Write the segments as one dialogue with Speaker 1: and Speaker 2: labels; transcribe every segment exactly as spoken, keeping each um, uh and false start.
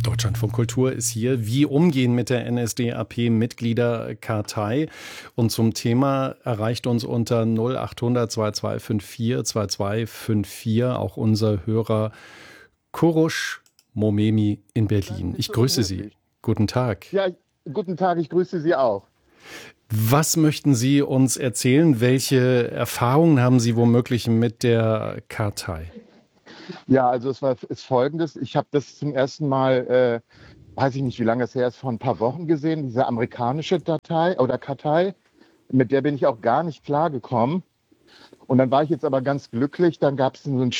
Speaker 1: Deutschlandfunk Kultur ist hier. Wie umgehen mit der N S D A P-Mitgliederkartei? Und zum Thema erreicht uns unter null achthundert zweiundzwanzig vierundfünfzig zweiundzwanzig vierundfünfzig auch unser Hörer Kurush Momemi in Berlin. Ich grüße Sie. Guten Tag.
Speaker 2: Ja, guten Tag, ich grüße Sie auch.
Speaker 1: Was möchten Sie uns erzählen? Welche Erfahrungen haben Sie womöglich mit der Kartei?
Speaker 2: Ja, also es war ist Folgendes. Ich habe das zum ersten Mal, äh, weiß ich nicht, wie lange es her ist, vor ein paar Wochen gesehen, diese amerikanische Datei oder Kartei. Mit der bin ich auch gar nicht klargekommen. Und dann war ich jetzt aber ganz glücklich. Dann gab es so ein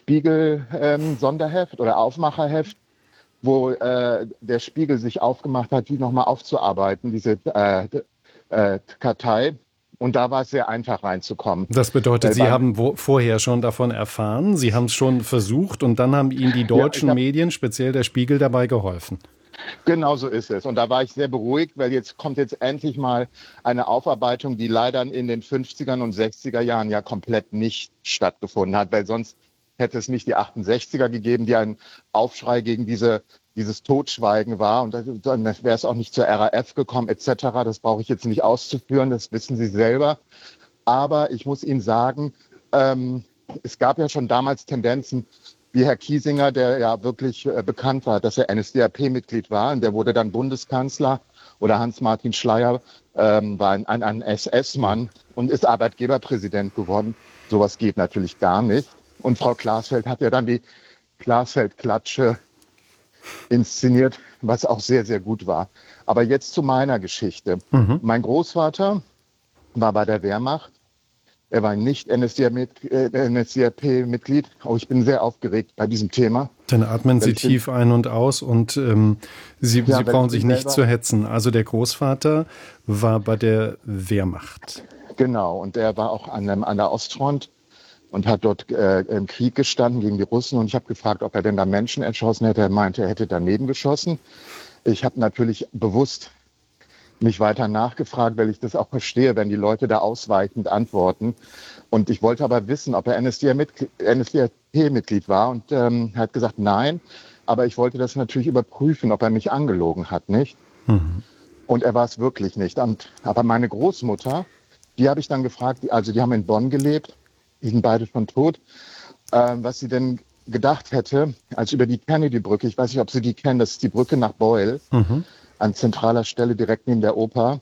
Speaker 2: Spiegel-Sonderheft ähm, oder Aufmacherheft, wo äh, der Spiegel sich aufgemacht hat, die nochmal aufzuarbeiten, diese äh, äh, Kartei. Und da war es sehr einfach reinzukommen.
Speaker 1: Das bedeutet,
Speaker 2: Weil
Speaker 1: Sie
Speaker 2: bei,
Speaker 1: haben wo, vorher schon davon erfahren, Sie haben es schon versucht und dann haben Ihnen die deutschen
Speaker 2: ja, hab,
Speaker 1: Medien, speziell der Spiegel, dabei geholfen.
Speaker 2: Genau so ist es. Und da war ich sehr beruhigt, weil jetzt kommt jetzt endlich mal eine Aufarbeitung, die leider in den fünfziger und sechziger Jahren ja komplett nicht stattgefunden hat, weil sonst hätte es nicht die achtundsechziger gegeben, die ein Aufschrei gegen diese dieses Totschweigen war. Und dann wäre es auch nicht zur R A F gekommen et cetera. Das brauche ich jetzt nicht auszuführen, das wissen Sie selber. Aber ich muss Ihnen sagen, ähm, es gab ja schon damals Tendenzen, wie Herr Kiesinger, der ja wirklich äh, bekannt war, dass er N S D A P-Mitglied war. Und der wurde dann Bundeskanzler. Oder Hans-Martin Schleyer ähm, war ein, ein, ein S S-Mann und ist Arbeitgeberpräsident geworden. Sowas geht natürlich gar nicht. Und Frau Glasfeld hat ja dann die Glasfeld-Klatsche inszeniert, was auch sehr, sehr gut war. Aber jetzt zu meiner Geschichte. Mhm. Mein Großvater war bei der Wehrmacht. Er war nicht N S D A P-Mitglied. Oh, ich bin sehr aufgeregt bei diesem Thema.
Speaker 1: Dann atmen Sie tief bin, ein und aus und ähm, Sie, ja, Sie brauchen sich nicht zu hetzen. Also der Großvater war bei der Wehrmacht.
Speaker 2: Genau, und er war auch an, an der Ostfront und hat dort äh, im Krieg gestanden gegen die Russen. Und ich habe gefragt, ob er denn da Menschen erschossen hätte. Er meinte, er hätte daneben geschossen. Ich habe natürlich bewusst nicht weiter nachgefragt, weil ich das auch verstehe, wenn die Leute da ausweichend antworten. Und ich wollte aber wissen, ob er N S D A P-Mitglied war. Und ähm, er hat gesagt, nein. Aber ich wollte das natürlich überprüfen, ob er mich angelogen hat, nicht? Mhm. Und er war es wirklich nicht. Und, aber meine Großmutter, die habe ich dann gefragt, also die haben in Bonn gelebt, die sind beide schon tot, äh, was sie denn gedacht hätte, als über die Kennedy-Brücke, ich weiß nicht, ob Sie die kennen, das ist die Brücke nach Beul, mhm. an zentraler Stelle direkt neben der Oper,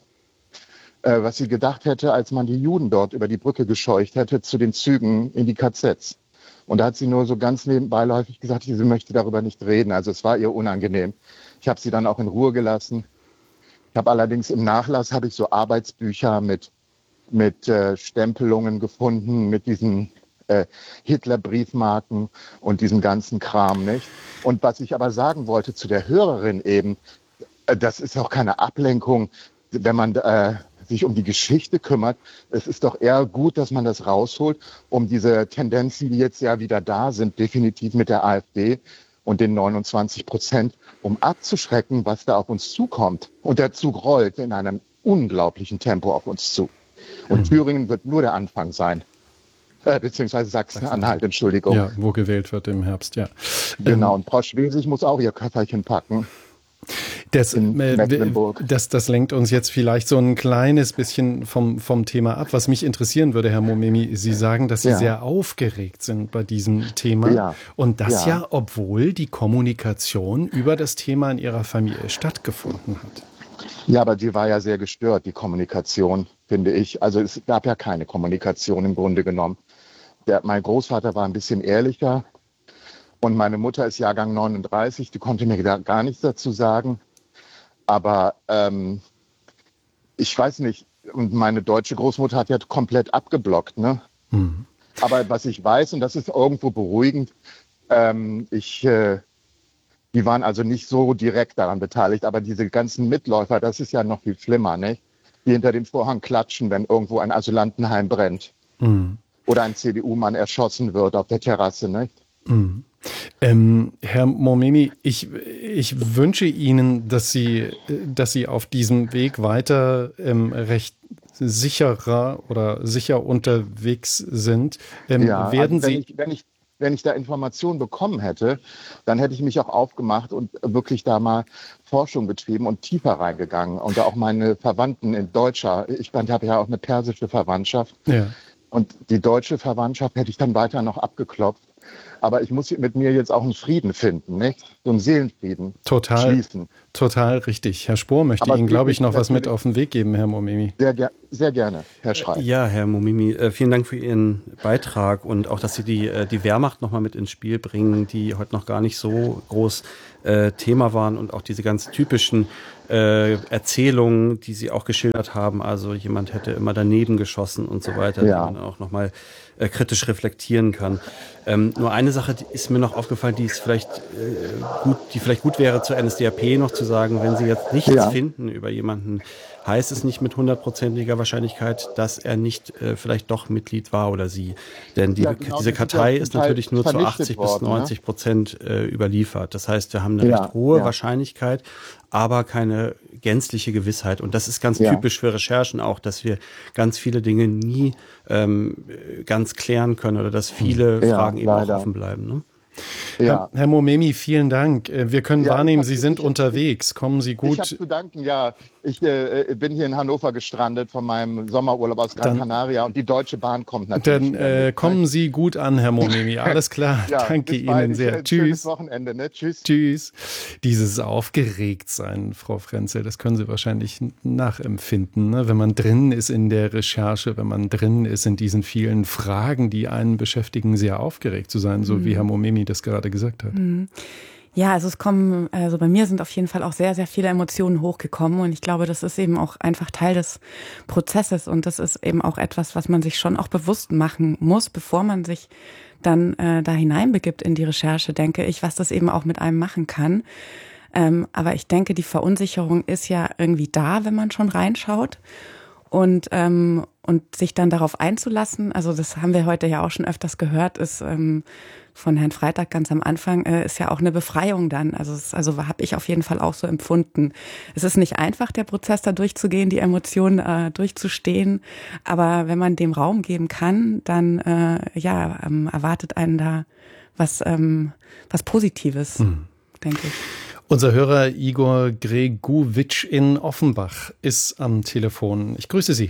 Speaker 2: äh, was sie gedacht hätte, als man die Juden dort über die Brücke gescheucht hätte zu den Zügen in die K Zs. Und da hat sie nur so ganz nebenbeiläufig gesagt, sie möchte darüber nicht reden. Also es war ihr unangenehm. Ich habe sie dann auch in Ruhe gelassen. Ich habe allerdings im Nachlass habe ich so Arbeitsbücher mit mit äh, Stempelungen gefunden, mit diesen äh, Hitler-Briefmarken und diesem ganzen Kram, nicht? Und was ich aber sagen wollte zu der Hörerin eben, äh, das ist auch keine Ablenkung, wenn man äh, sich um die Geschichte kümmert. Es ist doch eher gut, dass man das rausholt, um diese Tendenzen, die jetzt ja wieder da sind, definitiv mit der AfD und den neunundzwanzig Prozent, um abzuschrecken, was da auf uns zukommt. Und der Zug rollt in einem unglaublichen Tempo auf uns zu. Und mhm. Thüringen wird nur der Anfang sein. Äh, beziehungsweise Sachsen-Anhalt, Entschuldigung.
Speaker 1: Ja, wo gewählt wird im Herbst, ja.
Speaker 2: Genau, und Frau Schwesig muss auch ihr Köfferchen packen.
Speaker 1: Das, äh, das, das lenkt uns jetzt vielleicht so ein kleines bisschen vom, vom Thema ab. Was mich interessieren würde, Herr Momemi, Sie sagen, dass Sie ja. sehr aufgeregt sind bei diesem Thema. Ja. Und das ja. ja, obwohl die Kommunikation über das Thema in Ihrer Familie stattgefunden hat.
Speaker 2: Ja, aber die war ja sehr gestört, die Kommunikation, finde ich. Also es gab ja keine Kommunikation im Grunde genommen. Der, mein Großvater war ein bisschen ehrlicher und meine Mutter ist Jahrgang neununddreißig, die konnte mir da gar nichts dazu sagen. Aber ähm, ich weiß nicht, und meine deutsche Großmutter hat ja komplett abgeblockt, ne? Mhm. Aber was ich weiß, und das ist irgendwo beruhigend, ähm, ich... Äh, Die waren also nicht so direkt daran beteiligt, aber diese ganzen Mitläufer, das ist ja noch viel schlimmer, nicht? Die hinter dem Vorhang klatschen, wenn irgendwo ein Asylantenheim brennt. Mhm. Oder ein C D U-Mann erschossen wird auf der Terrasse, nicht?
Speaker 1: Mhm. Ähm, Herr Momemi, ich, ich wünsche Ihnen, dass Sie, dass Sie auf diesem Weg weiter ähm, recht sicherer oder sicher unterwegs sind. Ähm,
Speaker 2: ja,
Speaker 1: werden
Speaker 2: also wenn
Speaker 1: Sie
Speaker 2: ich, wenn ich wenn ich da Informationen bekommen hätte, dann hätte ich mich auch aufgemacht und wirklich da mal Forschung betrieben und tiefer reingegangen. Und da auch meine Verwandten in Deutscher, ich habe ja auch eine persische Verwandtschaft.
Speaker 1: Ja.
Speaker 2: Und die deutsche Verwandtschaft hätte ich dann weiter noch abgeklopft. Aber ich muss mit mir jetzt auch einen Frieden finden, nicht? So einen Seelenfrieden
Speaker 1: Total,
Speaker 2: schließen.
Speaker 1: Total richtig. Herr Spohr möchte
Speaker 2: Aber
Speaker 1: Ihnen, glaube ich, noch was mit
Speaker 2: natürlich-
Speaker 1: auf den Weg geben, Herr Momimi.
Speaker 2: Sehr, ger sehr gerne, Herr Schrei.
Speaker 3: Ja, Herr Momimi, äh, vielen Dank für Ihren Beitrag und auch, dass Sie die, äh, die Wehrmacht nochmal mit ins Spiel bringen, die heute noch gar nicht so groß äh, Thema waren und auch diese ganz typischen äh, Erzählungen, die Sie auch geschildert haben, also jemand hätte immer daneben geschossen und so weiter,
Speaker 2: Ja.
Speaker 3: die man auch nochmal äh, kritisch reflektieren kann. Ähm, nur eine Sache die ist mir noch aufgefallen, die ist vielleicht äh, gut, die vielleicht gut wäre zur N S D A P noch zu sagen, wenn Sie jetzt nichts
Speaker 2: Ja.
Speaker 3: finden über jemanden, heißt es nicht mit hundertprozentiger Wahrscheinlichkeit, dass er nicht äh, vielleicht doch Mitglied war oder sie. Denn die,
Speaker 2: Ja, genau,
Speaker 3: diese
Speaker 2: das ist ja
Speaker 3: Kartei
Speaker 2: zum
Speaker 3: ist
Speaker 2: Teil
Speaker 3: natürlich nur zu
Speaker 2: vernichtet
Speaker 3: achtzig
Speaker 2: worden,
Speaker 3: bis
Speaker 2: ne?
Speaker 3: neunzig Prozent äh, überliefert. Das heißt, wir haben eine
Speaker 2: Ja,
Speaker 3: recht hohe
Speaker 2: ja.
Speaker 3: Wahrscheinlichkeit, aber keine gänzliche Gewissheit. Und das ist ganz
Speaker 2: Ja.
Speaker 3: typisch für Recherchen auch, dass wir ganz viele Dinge nie ähm, ganz klären können oder dass viele
Speaker 2: Ja,
Speaker 3: Fragen eben
Speaker 2: leider.
Speaker 3: auch offen bleiben. Ne?
Speaker 2: Ja.
Speaker 1: Herr, Herr Momimi, vielen Dank. Äh, Wir können
Speaker 2: Ja,
Speaker 1: wahrnehmen,
Speaker 2: ich hab-
Speaker 1: Sie sind
Speaker 2: ich-
Speaker 1: unterwegs. Kommen Sie
Speaker 2: Ich habe
Speaker 1: gut.
Speaker 2: zu danken, ja. Ich äh, bin hier in Hannover gestrandet von meinem Sommerurlaub aus Gran
Speaker 1: Dann-
Speaker 2: Canaria und die Deutsche Bahn kommt natürlich.
Speaker 1: Dann äh, kommen Sie gut an, Herr Momimi. Alles klar.
Speaker 2: ja,
Speaker 1: Danke
Speaker 2: bis bald.
Speaker 1: Ihnen
Speaker 2: Ich-
Speaker 1: sehr.
Speaker 2: Ein schönes
Speaker 1: Tschüss.
Speaker 2: Wochenende. Ne? Tschüss.
Speaker 1: Tschüss. Dieses Aufgeregtsein, Frau Frenzel, das können Sie wahrscheinlich nachempfinden, ne? Wenn man drin ist in der Recherche, wenn man drin ist in diesen vielen Fragen, die einen beschäftigen, sehr aufgeregt zu sein, so wie Herr Momimi das gerade gesagt hat.
Speaker 4: Ja, also es kommen, also bei mir sind auf jeden Fall auch sehr, sehr viele Emotionen hochgekommen und ich glaube, das ist eben auch einfach Teil des Prozesses und das ist eben auch etwas, was man sich schon auch bewusst machen muss, bevor man sich dann äh, da hineinbegibt in die Recherche, denke ich, was das eben auch mit einem machen kann. Ähm, aber ich denke, die Verunsicherung ist ja irgendwie da, wenn man schon reinschaut. Und, ähm, und sich dann darauf einzulassen, also das haben wir heute ja auch schon öfters gehört, ist ähm, von Herrn Freitag ganz am Anfang, äh, ist ja auch eine Befreiung dann. Also es, also habe ich auf jeden Fall auch so empfunden. Es ist nicht einfach, der Prozess da durchzugehen, die Emotionen äh, durchzustehen, aber wenn man dem Raum geben kann, dann äh, ja ähm, erwartet einen da was, ähm, was Positives, hm. denke ich.
Speaker 1: Unser Hörer Igor Greguwitsch in Offenbach ist am Telefon. Ich grüße Sie.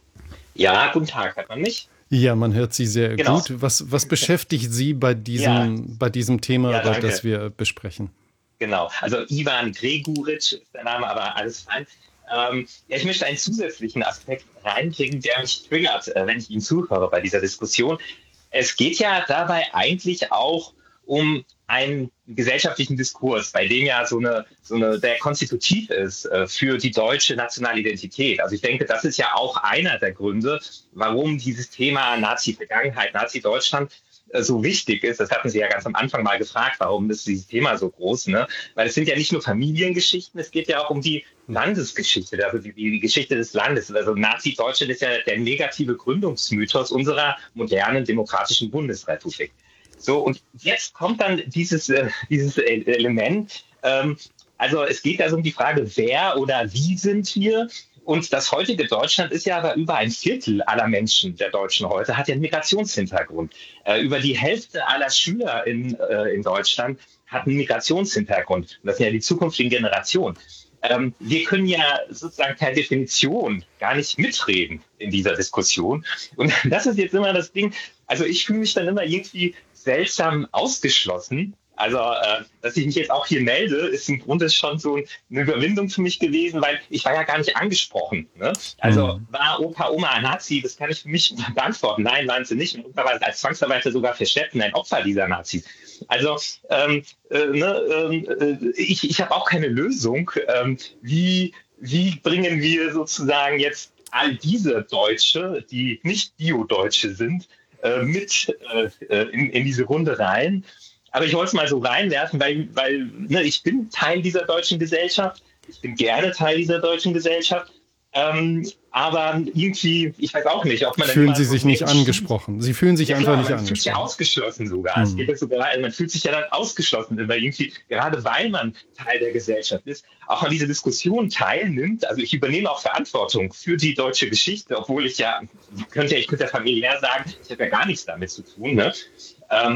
Speaker 5: Ja, guten Tag, hört man mich?
Speaker 1: Ja, man hört Sie sehr
Speaker 5: Genau.
Speaker 1: gut. Was, was beschäftigt Sie bei diesem,
Speaker 5: Ja.
Speaker 1: bei diesem Thema,
Speaker 5: Ja,
Speaker 1: über
Speaker 5: danke.
Speaker 1: das wir besprechen?
Speaker 5: Genau, also Ivan Greguwitsch ist der Name, aber alles fein. Ähm, ja, ich möchte einen zusätzlichen Aspekt reinbringen, der mich triggert, äh, wenn ich Ihnen zuhöre bei dieser Diskussion. Es geht ja dabei eigentlich auch um einen gesellschaftlichen Diskurs, bei dem ja so eine, so eine, der konstitutiv ist äh, für die deutsche nationale Identität. Also ich denke, das ist ja auch einer der Gründe, warum dieses Thema Nazi-Vergangenheit, Nazi-Deutschland äh, so wichtig ist. Das hatten Sie ja ganz am Anfang mal gefragt, warum ist dieses Thema so groß, ne? Weil es sind ja nicht nur Familiengeschichten, es geht ja auch um die Landesgeschichte, also die, die Geschichte des Landes. Also Nazi-Deutschland ist ja der negative Gründungsmythos unserer modernen demokratischen Bundesrepublik. So, und jetzt kommt dann dieses, äh, dieses Element. Ähm, also es geht also um die Frage, wer oder wie sind wir? Und das heutige Deutschland ist ja aber über ein Viertel aller Menschen der Deutschen heute, hat ja einen Migrationshintergrund. Äh, über die Hälfte aller Schüler in, äh, in Deutschland hat einen Migrationshintergrund. Das sind ja die zukünftigen Generationen. Ähm, wir können ja sozusagen per Definition gar nicht mitreden in dieser Diskussion. Und das ist jetzt immer das Ding. Also ich fühle mich dann immer irgendwie seltsam ausgeschlossen. Also, äh, dass ich mich jetzt auch hier melde, ist im Grunde schon so eine Überwindung für mich gewesen, weil ich war ja gar nicht angesprochen. Ne? Also mhm. war Opa, Oma ein Nazi? Das kann ich für mich beantworten. Nein, waren sie nicht. Und Opa war als Zwangsarbeiter sogar versteckt und ein Opfer dieser Nazis. Also ähm, äh, ne, äh, ich, ich habe auch keine Lösung. Ähm, wie, wie bringen wir sozusagen jetzt all diese Deutsche, die nicht Bio-Deutsche sind, äh, mit äh, in, in diese Runde rein? Aber ich wollte es mal so reinwerfen, weil, weil ne, ich bin Teil dieser deutschen Gesellschaft. Ich bin gerne Teil dieser deutschen Gesellschaft. Ähm, aber irgendwie, ich weiß auch nicht, ob man...
Speaker 1: Fühlen Sie sich nicht angesprochen? Sie fühlen sich
Speaker 5: ja,
Speaker 1: einfach
Speaker 5: klar,
Speaker 1: nicht
Speaker 5: man fühlt sich
Speaker 1: angesprochen.
Speaker 5: ausgeschlossen sogar.
Speaker 1: Hm.
Speaker 5: Es geht ja sogar, also man fühlt sich ja dann ausgeschlossen, weil irgendwie, gerade weil man Teil der Gesellschaft ist, auch an dieser Diskussion teilnimmt. Also ich übernehme auch Verantwortung für die deutsche Geschichte, obwohl ich ja, ich könnte, ich könnte ja familiär sagen, ich habe ja gar nichts damit zu tun. Ne? Ähm,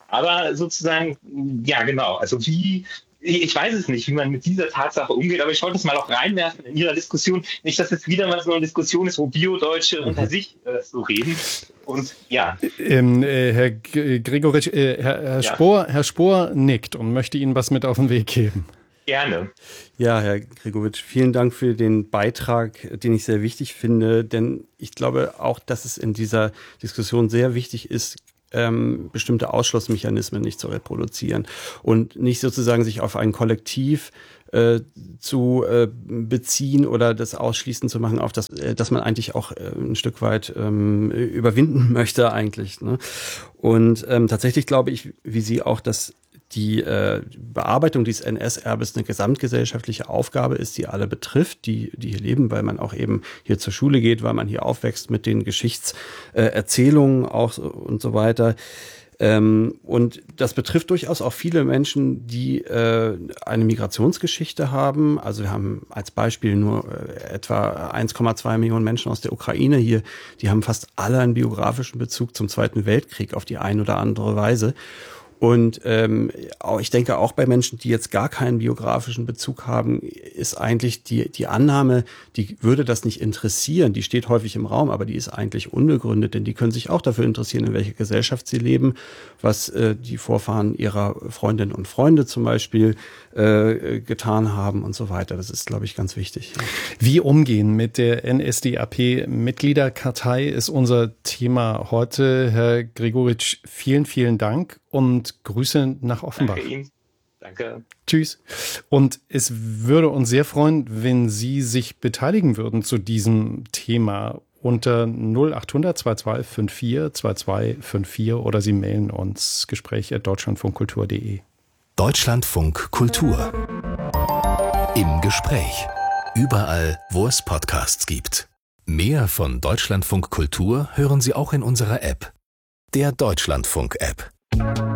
Speaker 5: Aber sozusagen, ja genau, also wie, ich weiß es nicht, wie man mit dieser Tatsache umgeht, aber ich wollte es mal auch reinwerfen in Ihrer Diskussion. Nicht, dass es wieder mal so eine Diskussion ist, wo Bio-Deutsche unter sich äh, so reden. Und ja.
Speaker 1: Ähm, äh, Herr G- Gregoritsch, äh, Herr, Herr,
Speaker 5: Ja.
Speaker 1: Spohr, Herr Spohr nickt und möchte Ihnen was mit auf den Weg geben.
Speaker 5: Gerne.
Speaker 3: Ja, Herr Gregoritsch, vielen Dank für den Beitrag, den ich sehr wichtig finde, denn ich glaube auch, dass es in dieser Diskussion sehr wichtig ist, ähm, bestimmte Ausschlussmechanismen nicht zu reproduzieren und nicht sozusagen sich auf ein Kollektiv äh, zu äh, beziehen oder das ausschließen zu machen, auf das, äh, das man eigentlich auch äh, ein Stück weit ähm, überwinden möchte eigentlich. Ne? Und ähm, tatsächlich glaube ich, wie Sie auch, dass die äh, Bearbeitung dieses N S-Erbes eine gesamtgesellschaftliche Aufgabe ist, die alle betrifft, die, die hier leben, weil man auch eben hier zur Schule geht, weil man hier aufwächst mit den Geschichtserzählungen äh, auch und so weiter. Ähm, und das betrifft durchaus auch viele Menschen, die äh, eine Migrationsgeschichte haben. Also wir haben als Beispiel nur äh, etwa eins Komma zwei Millionen Menschen aus der Ukraine hier. Die haben fast alle einen biografischen Bezug zum Zweiten Weltkrieg auf die eine oder andere Weise. Und ähm, auch, ich denke auch bei Menschen, die jetzt gar keinen biografischen Bezug haben, ist eigentlich die die Annahme, die würde das nicht interessieren, die steht häufig im Raum, aber die ist eigentlich unbegründet, denn die können sich auch dafür interessieren, in welcher Gesellschaft sie leben, was äh, die Vorfahren ihrer Freundinnen und Freunde zum Beispiel äh, getan haben und so weiter. Das ist, glaube ich, ganz wichtig.
Speaker 1: Wie umgehen mit der N S D A P-Mitgliederkartei ist unser Thema heute. Herr Gregoritsch, vielen, vielen Dank und Grüße nach Offenbach.
Speaker 5: Danke Ihnen. Danke.
Speaker 1: Tschüss. Und es würde uns sehr freuen, wenn Sie sich beteiligen würden zu diesem Thema unter null acht hundert zweiundzwanzig vierundfünfzig zweiundzwanzig fünfundfünfzig oder Sie mailen uns gespräch at deutschlandfunkkultur punkt de.
Speaker 6: Deutschlandfunk Kultur. Im Gespräch. Überall, wo es Podcasts gibt. Mehr von Deutschlandfunk Kultur hören Sie auch in unserer App. Der Deutschlandfunk-App.